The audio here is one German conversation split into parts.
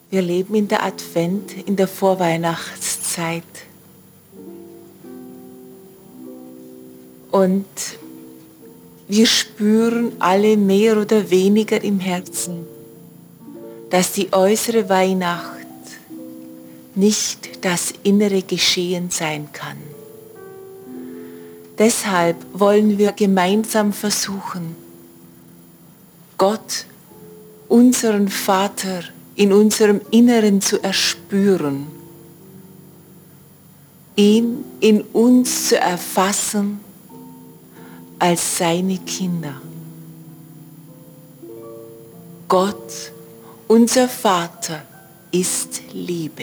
Wir leben in der Advent, in der Vorweihnachtszeit. Und wir spüren alle mehr oder weniger im Herzen, dass die äußere Weihnacht nicht das innere Geschehen sein kann. Deshalb wollen wir gemeinsam versuchen, Gott, unseren Vater, in unserem Inneren zu erspüren, ihn in uns zu erfassen als seine Kinder. Gott, unser Vater, ist Liebe.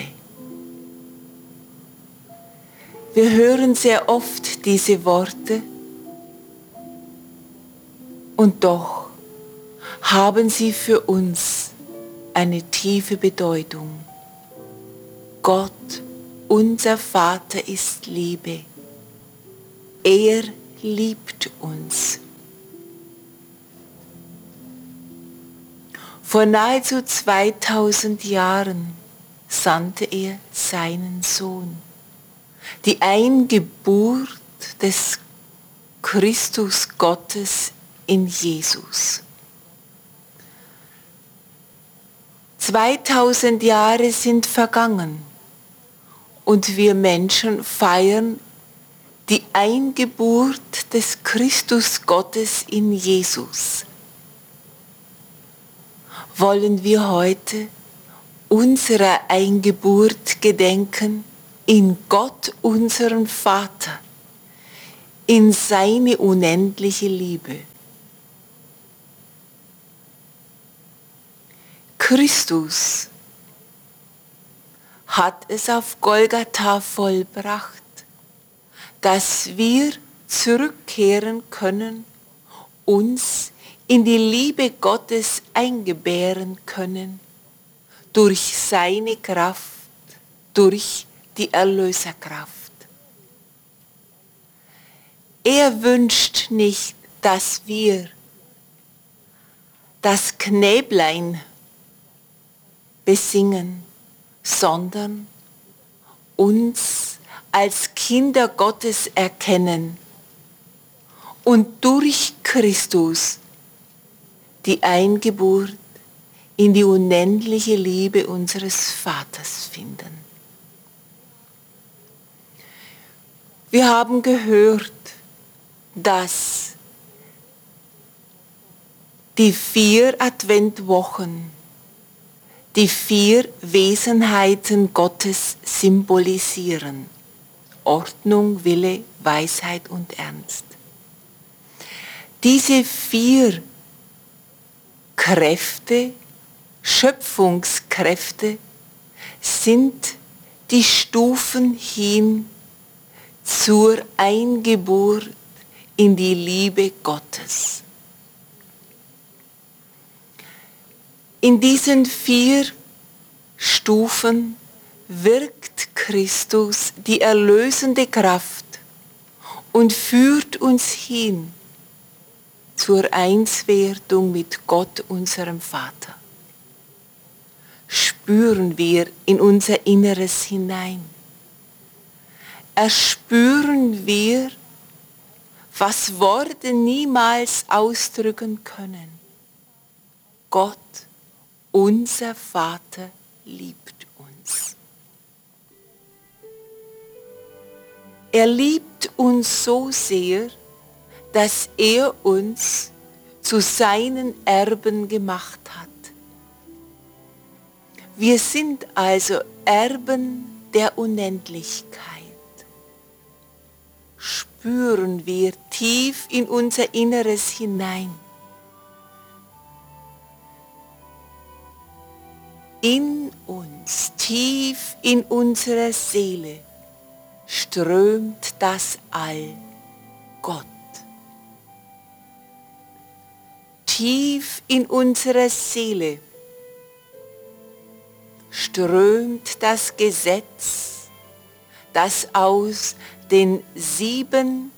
Wir hören sehr oft diese Worte und doch haben sie für uns eine tiefe Bedeutung. Gott, unser Vater, ist Liebe. Er liebt uns. Vor nahezu 2000 Jahren sandte er seinen Sohn. Die Eingeburt des Christus Gottes in Jesus. 2000 Jahre sind vergangen und wir Menschen feiern die Eingeburt des Christus Gottes in Jesus. Wollen wir heute unserer Eingeburt gedenken in Gott, unseren Vater, in seine unendliche Liebe. Christus hat es auf Golgatha vollbracht, dass wir zurückkehren können, uns in die Liebe Gottes eingebären können, durch seine Kraft, durch die Erlöserkraft. Er wünscht nicht, dass wir das Knäblein besingen, sondern uns als Kinder Gottes erkennen und durch Christus die Eingeburt in die unendliche Liebe unseres Vaters finden. Wir haben gehört, dass die 4 Adventwochen die 4 Wesenheiten Gottes symbolisieren. Ordnung, Wille, Weisheit und Ernst. Diese 4 Kräfte, Schöpfungskräfte, sind die Stufen hin zur Eingeburt in die Liebe Gottes. In diesen 4 Stufen wirkt Christus die erlösende Kraft und führt uns hin zur Einswertung mit Gott, unserem Vater. Spüren wir in unser Inneres hinein. Erspüren wir, was Worte niemals ausdrücken können. Gott, unser Vater, liebt uns. Er liebt uns so sehr, dass er uns zu seinen Erben gemacht hat. Wir sind also Erben der Unendlichkeit. Spüren wir tief in unser Inneres hinein. In uns, tief in unserer Seele, strömt das All, Gott. Tief in unserer Seele strömt das Gesetz, das aus den 7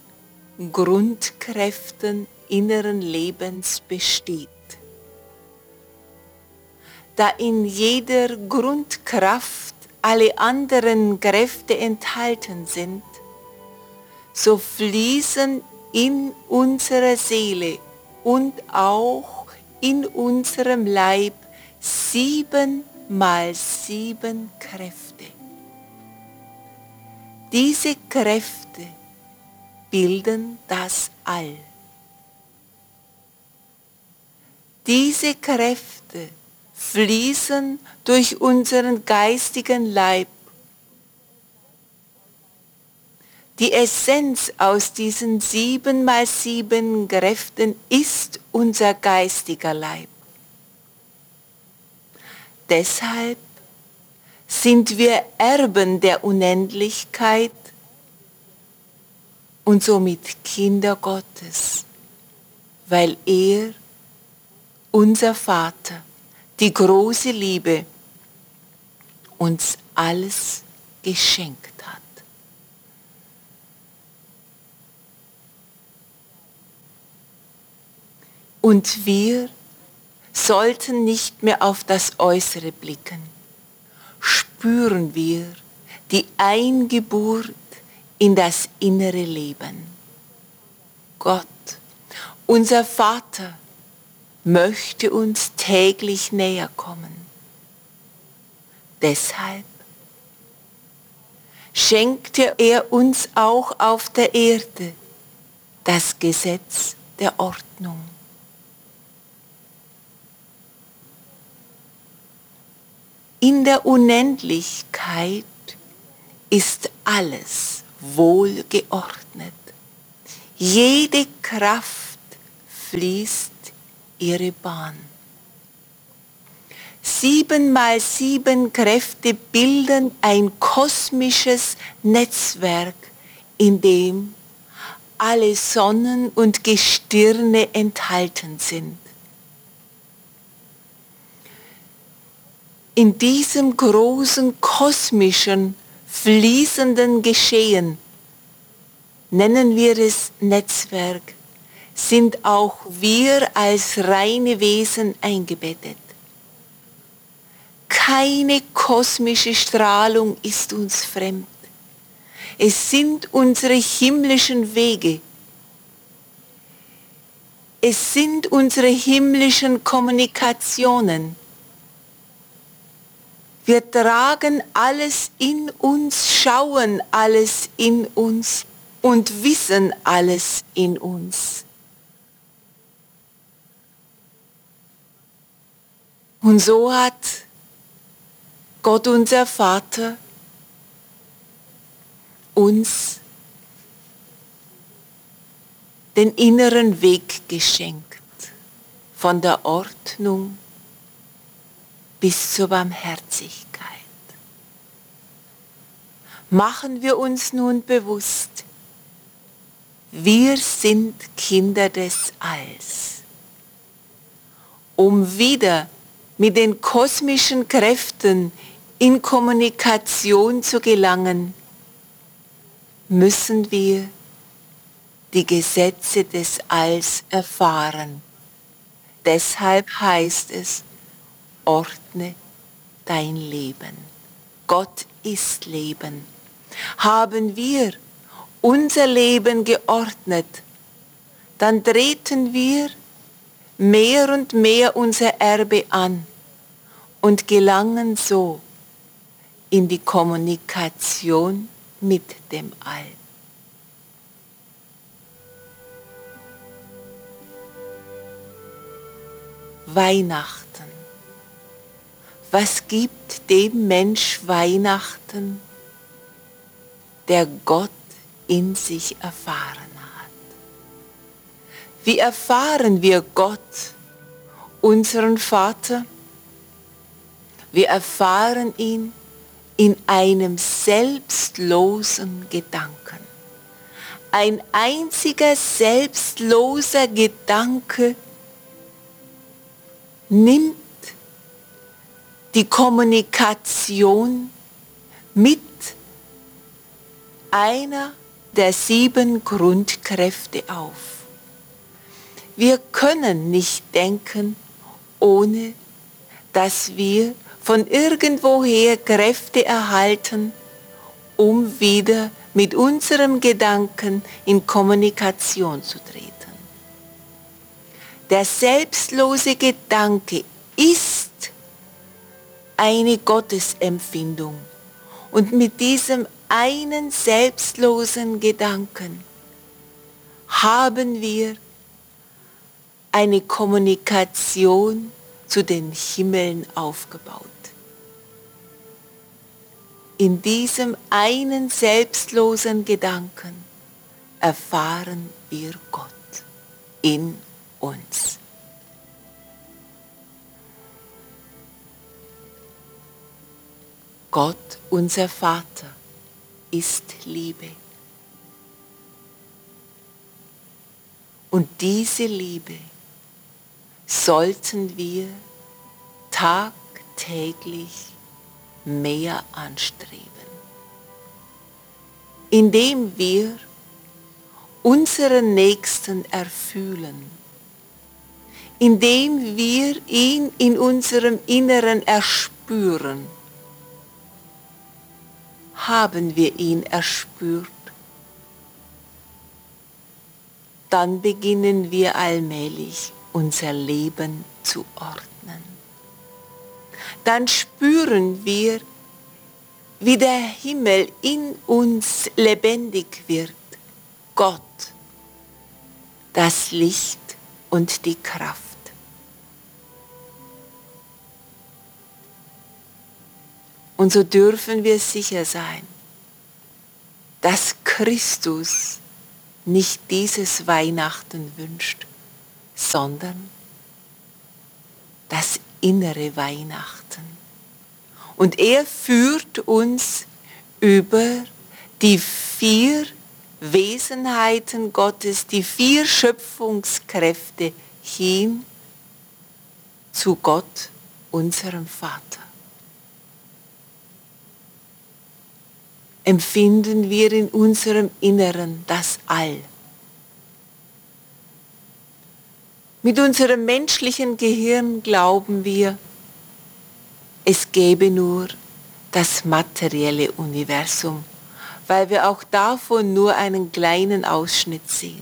Grundkräften inneren Lebens besteht. da in jeder Grundkraft alle anderen Kräfte enthalten sind, so fließen in unserer Seele und auch in unserem Leib 7 mal 7 Kräfte. Diese Kräfte bilden das All. Diese Kräfte fließen durch unseren geistigen Leib. Die Essenz aus diesen 7 mal 7 Kräften ist unser geistiger Leib. Deshalb sind wir Erben der Unendlichkeit und somit Kinder Gottes, weil er, unser Vater, die große Liebe, uns alles geschenkt hat. Und wir sollten nicht mehr auf das Äußere blicken. Spüren wir die Eingeburt in das innere Leben. Gott, unser Vater, möchte uns täglich näher kommen. Deshalb schenkte er uns auch auf der Erde das Gesetz der Ordnung. In der Unendlichkeit ist alles wohlgeordnet. Jede Kraft fließt ihre Bahn. 7 mal 7 Kräfte bilden ein kosmisches Netzwerk, in dem alle Sonnen und Gestirne enthalten sind. In diesem großen kosmischen, fließenden Geschehen, nennen wir es Netzwerk, sind auch wir als reine Wesen eingebettet. Keine kosmische Strahlung ist uns fremd. Es sind unsere himmlischen Wege. Es sind unsere himmlischen Kommunikationen. Wir tragen alles in uns, schauen alles in uns und wissen alles in uns. Und so hat Gott, unser Vater, uns den inneren Weg geschenkt, von der Ordnung bis zur Barmherzigkeit. Machen wir uns nun bewusst, wir sind Kinder des Alls. Um wieder mit den kosmischen Kräften in Kommunikation zu gelangen, müssen wir die Gesetze des Alls erfahren. Deshalb heißt es, ordne dein Leben. Gott ist Leben. Haben wir unser Leben geordnet, dann treten wir mehr und mehr unser Erbe an und gelangen so in die Kommunikation mit dem All. Weihnachten. Was gibt dem Mensch Weihnachten, der Gott in sich erfahren hat? Wie erfahren wir Gott, unseren Vater? Wir erfahren ihn in einem selbstlosen Gedanken. Ein einziger selbstloser Gedanke nimmt die Kommunikation mit einer der 7 Grundkräfte auf. Wir können nicht denken, ohne dass wir von irgendwoher Kräfte erhalten, um wieder mit unserem Gedanken in Kommunikation zu treten. Der selbstlose Gedanke ist eine Gottesempfindung und mit diesem einen selbstlosen Gedanken haben wir eine Kommunikation zu den Himmeln aufgebaut. In diesem einen selbstlosen Gedanken erfahren wir Gott in uns. Gott, unser Vater, ist Liebe. Und diese Liebe sollten wir tagtäglich mehr anstreben, indem wir unseren Nächsten erfühlen, indem wir ihn in unserem Inneren erspüren. Haben wir ihn erspürt, dann beginnen wir allmählich unser Leben zu ordnen. Dann spüren wir, wie der Himmel in uns lebendig wird. Gott, das Licht und die Kraft. Und so dürfen wir sicher sein, dass Christus nicht dieses Weihnachten wünscht, sondern das innere Weihnachten. Und er führt uns über die 4 Wesenheiten Gottes, die 4 Schöpfungskräfte hin zu Gott, unserem Vater. Empfinden wir in unserem Inneren das All. Mit unserem menschlichen Gehirn glauben wir, es gäbe nur das materielle Universum, weil wir auch davon nur einen kleinen Ausschnitt sehen.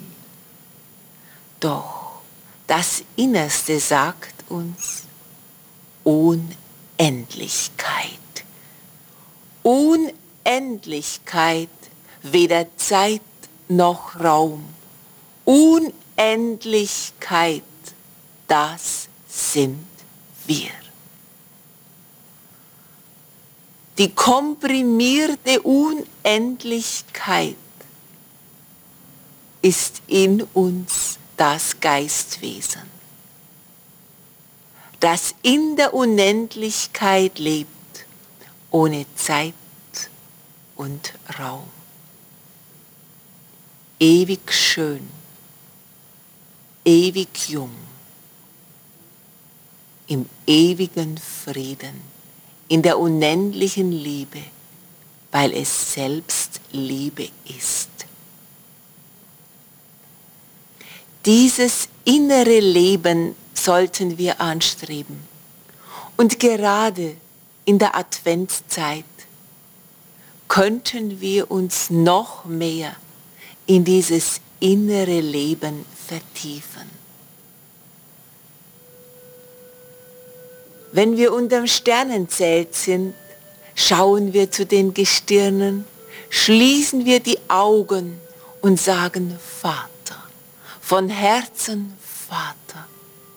Doch das Innerste sagt uns Unendlichkeit. Unendlichkeit, weder Zeit noch Raum. Unendlichkeit, das sind wir. Die komprimierte Unendlichkeit ist in uns das Geistwesen, das in der Unendlichkeit lebt, ohne Zeit und Raum. Ewig schön, ewig jung, im ewigen Frieden, in der unendlichen Liebe, weil es selbst Liebe ist. Dieses innere Leben sollten wir anstreben. Und gerade in der Adventszeit könnten wir uns noch mehr in dieses innere Leben vertiefen. Wenn wir unterm Sternenzelt sind, schauen wir zu den Gestirnen, schließen wir die Augen und sagen Vater, von Herzen Vater.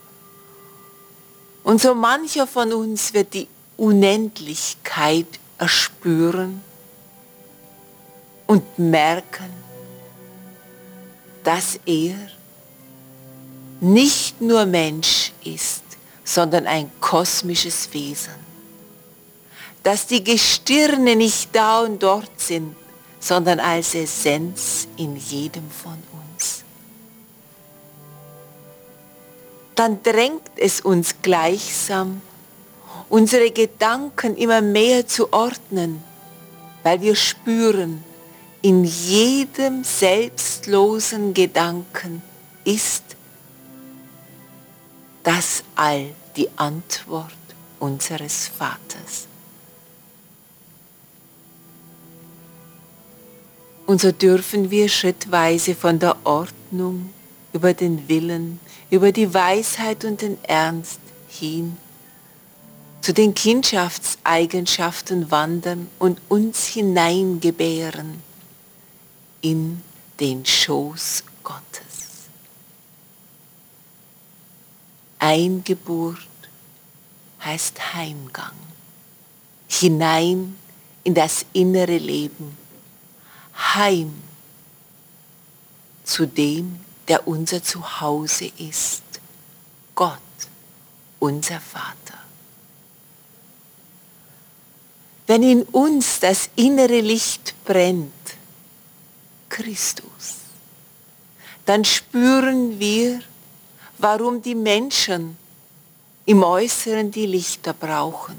Und so mancher von uns wird die Unendlichkeit erspüren und merken, dass er nicht nur Mensch ist, sondern ein kosmisches Wesen. Dass die Gestirne nicht da und dort sind, sondern als Essenz in jedem von uns. Dann drängt es uns gleichsam, unsere Gedanken immer mehr zu ordnen, weil wir spüren, in jedem selbstlosen Gedanken ist das All die Antwort unseres Vaters. Und so dürfen wir schrittweise von der Ordnung über den Willen, über die Weisheit und den Ernst hin zu den Kindschaftseigenschaften wandern und uns hineingebären in den Schoß Gottes. Eingeburt heißt Heimgang, hinein in das innere Leben, heim zu dem, der unser Zuhause ist, Gott, unser Vater. Wenn in uns das innere Licht brennt, Christus, dann spüren wir, warum die Menschen im Äußeren die Lichter brauchen,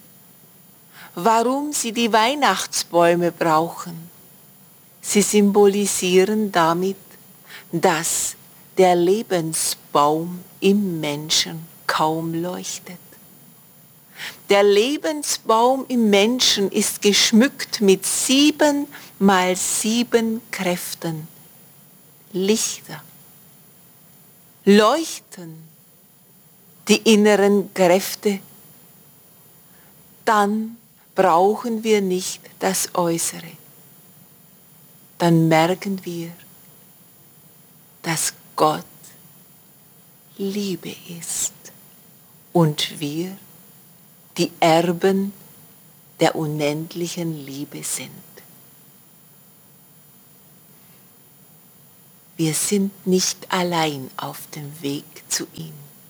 warum sie die Weihnachtsbäume brauchen. Sie symbolisieren damit, dass der Lebensbaum im Menschen kaum leuchtet. Der Lebensbaum im Menschen ist geschmückt mit 7 mal 7 Kräften. Lichter leuchten die inneren Kräfte, dann brauchen wir nicht das Äußere. Dann merken wir, dass Gott Liebe ist und wir die Erben der unendlichen Liebe sind. Wir sind nicht allein auf dem Weg zu ihm.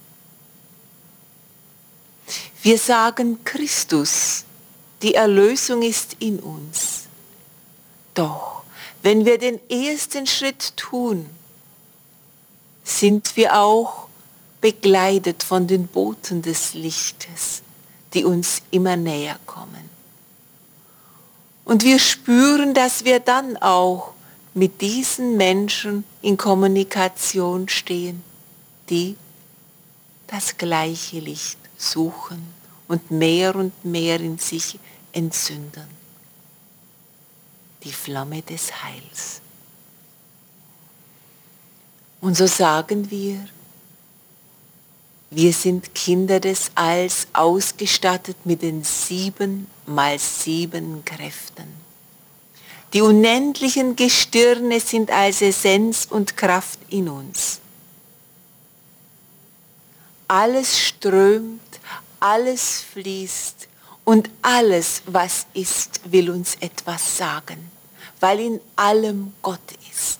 Wir sagen Christus, die Erlösung ist in uns. Doch wenn wir den ersten Schritt tun, sind wir auch begleitet von den Boten des Lichtes, die uns immer näher kommen. Und wir spüren, dass wir dann auch mit diesen Menschen in Kommunikation stehen, die das gleiche Licht suchen und mehr in sich entzünden. Die Flamme des Heils. Und so sagen wir sind Kinder des Alls, ausgestattet mit den 7 mal 7 Kräften. Die unendlichen Gestirne sind als Essenz und Kraft in uns. Alles strömt, alles fließt und alles, was ist, will uns etwas sagen, weil in allem Gott ist.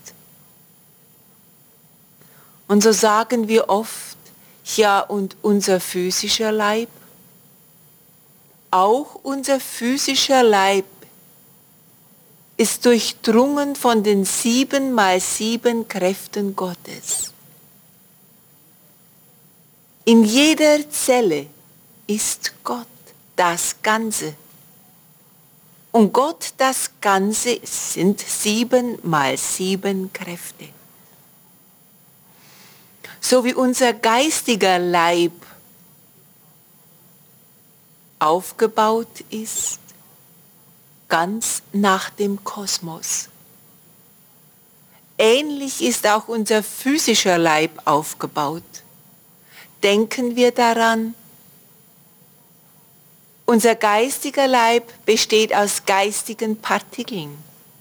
Und so sagen wir oft, ja, und unser physischer Leib, auch unser physischer Leib ist durchdrungen von den 7 mal 7 Kräften Gottes. In jeder Zelle ist Gott das Ganze. Und Gott das Ganze sind 7 mal 7 Kräfte. So wie unser geistiger Leib aufgebaut ist, ganz nach dem Kosmos. Ähnlich ist auch unser physischer Leib aufgebaut. Denken wir daran, unser geistiger Leib besteht aus geistigen Partikeln.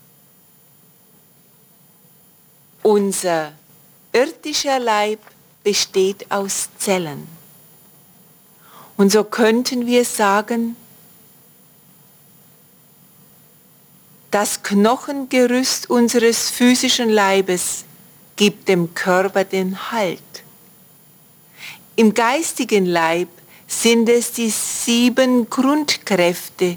Unser irdischer Leib besteht aus Zellen. Und so könnten wir sagen, das Knochengerüst unseres physischen Leibes gibt dem Körper den Halt. Im geistigen Leib sind es die 7 Grundkräfte,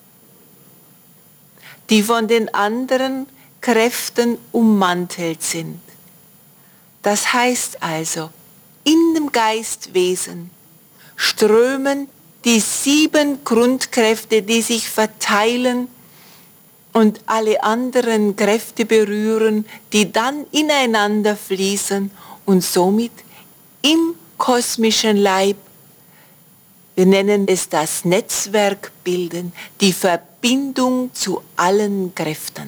die von den anderen Kräften ummantelt sind. Das heißt also, in dem Geistwesen strömen die 7 Grundkräfte, die sich verteilen und alle anderen Kräfte berühren, die dann ineinander fließen und somit im kosmischen Leib Wir nennen es das Netzwerk bilden, die Verbindung zu allen Kräften.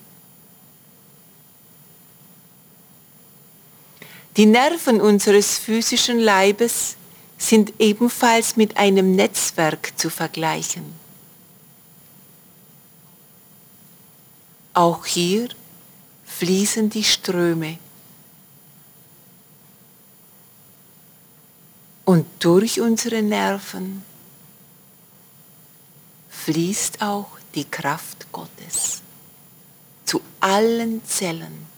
Die Nerven unseres physischen Leibes sind ebenfalls mit einem Netzwerk zu vergleichen. Auch hier fließen die Ströme. Und durch unsere Nerven fließt auch die Kraft Gottes zu allen Zellen,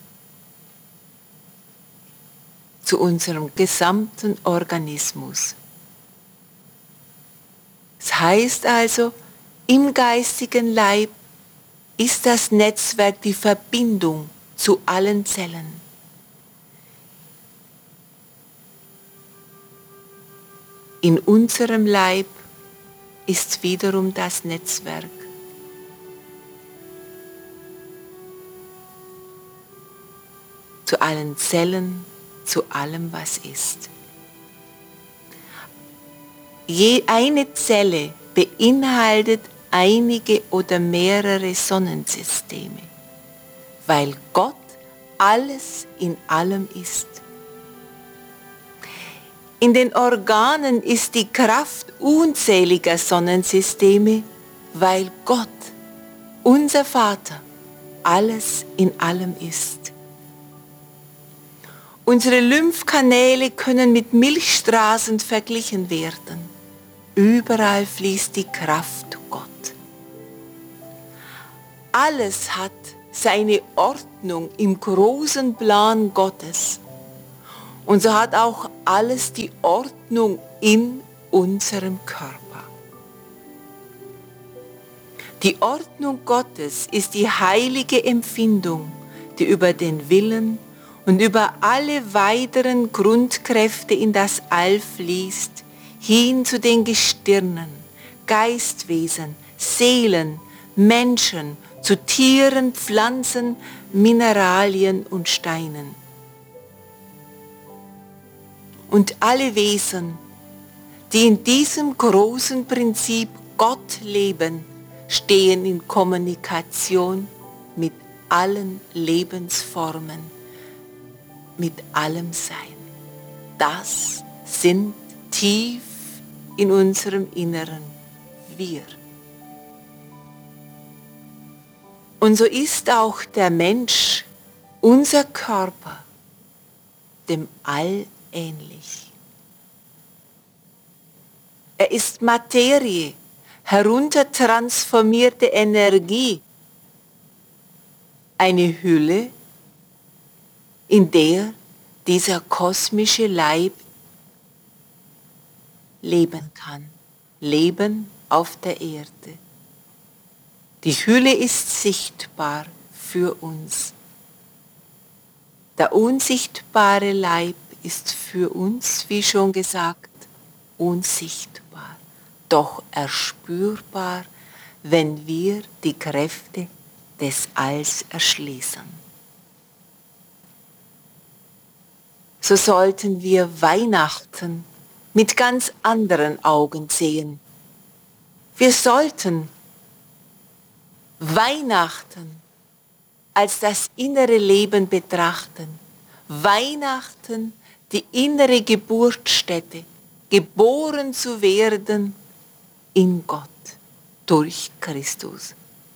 zu unserem gesamten Organismus. Das heißt also, im geistigen Leib ist das Netzwerk die Verbindung zu allen Zellen. In unserem Leib ist wiederum das Netzwerk. Zu allen Zellen, zu allem, was ist. Je eine Zelle beinhaltet einige oder mehrere Sonnensysteme, weil Gott alles in allem ist. In den Organen ist die Kraft unzähliger Sonnensysteme, weil Gott, unser Vater, alles in allem ist. Unsere Lymphkanäle können mit Milchstraßen verglichen werden. Überall fließt die Kraft Gott. Alles hat seine Ordnung im großen Plan Gottes. Und so hat auch alles die Ordnung in unserem Körper. Die Ordnung Gottes ist die heilige Empfindung, die über den Willen und über alle weiteren Grundkräfte in das All fließt, hin zu den Gestirnen, Geistwesen, Seelen, Menschen, zu Tieren, Pflanzen, Mineralien und Steinen. Und alle Wesen, die in diesem großen Prinzip Gott leben, stehen in Kommunikation mit allen Lebensformen, mit allem Sein. Das sind tief in unserem Inneren wir. Und so ist auch der Mensch, unser Körper, dem All ähnlich. Er ist Materie, heruntertransformierte Energie, eine Hülle, in der dieser kosmische Leib leben kann. Leben auf der Erde. Die Hülle ist sichtbar für uns. Der unsichtbare Leib ist für uns, wie schon gesagt, unsichtbar, doch erspürbar, wenn wir die Kräfte des Alls erschließen. So sollten wir Weihnachten mit ganz anderen Augen sehen. Wir sollten Weihnachten als das innere Leben betrachten. Weihnachten, die innere Geburtsstätte, geboren zu werden in Gott durch Christus.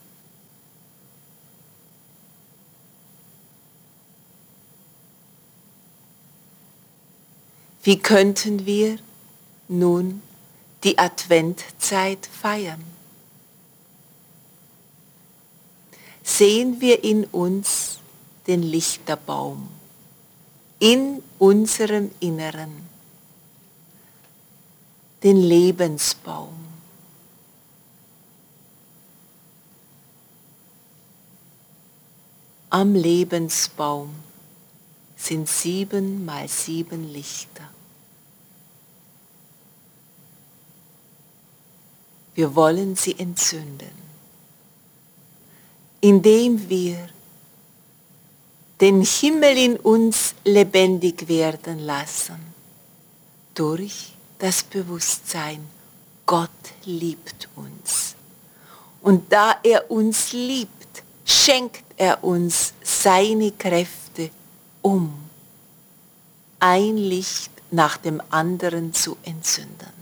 Wie könnten wir nun die Adventzeit feiern? Sehen wir in uns den Lichterbaum, in unserem Inneren, den Lebensbaum. Am Lebensbaum sind 7 mal 7 Lichter. Wir wollen sie entzünden, indem wir den Himmel in uns lebendig werden lassen, durch das Bewusstsein Gott liebt uns. Und da er uns liebt, schenkt er uns seine Kräfte, um ein Licht nach dem anderen zu entzünden.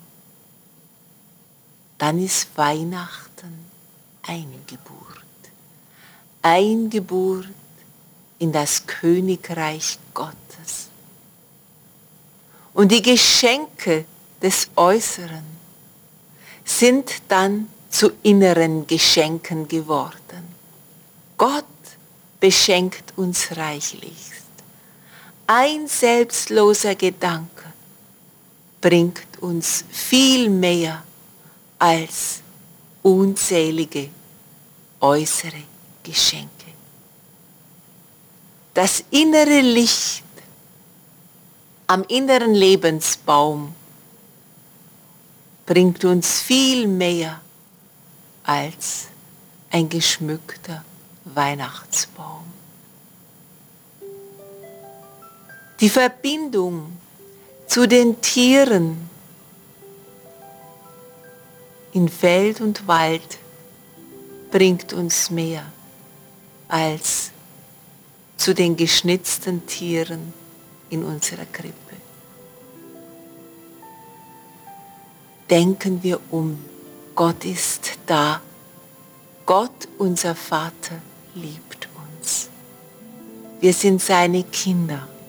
Dann ist Weihnachten Eingeburt. Eingeburt in das Königreich Gottes. Und die Geschenke des Äußeren sind dann zu inneren Geschenken geworden. Gott beschenkt uns reichlichst. Ein selbstloser Gedanke bringt uns viel mehr als unzählige äußere Geschenke. Das innere Licht am inneren Lebensbaum bringt uns viel mehr als ein geschmückter Weihnachtsbaum. Die Verbindung zu den Tieren in Feld und Wald bringt uns mehr als zu den geschnitzten Tieren in unserer Krippe. Denken wir um, Gott ist da. Gott, unser Vater, liebt uns. Wir sind seine Kinder.